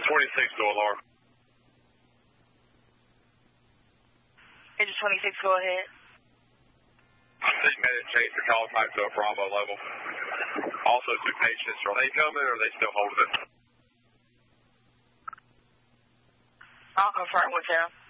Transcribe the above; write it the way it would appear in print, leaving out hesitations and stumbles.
26, go alarm. Agent 26, go ahead. I see medic chase the call type to a Bravo level. Also, 2 patients. Are they coming or are they still holding it? I'll confirm with them.